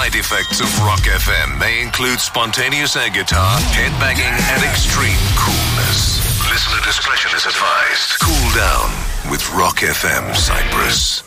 side effects of Rock FM may include spontaneous air guitar, headbanging, and extreme coolness. Listener discretion is advised. Cool down with Rock FM Cyprus.